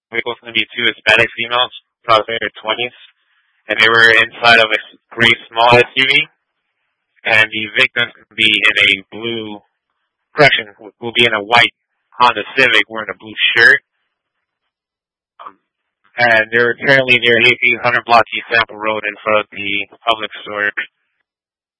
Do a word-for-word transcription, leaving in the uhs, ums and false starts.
It was going to be two Hispanic females, probably in their twenties, and they were inside of a gray small S U V, and the victims will be in a blue, correction, will be in a white Honda Civic wearing a blue shirt. Um, and they're currently near eight hundred Block East Sample Road in front of the public store.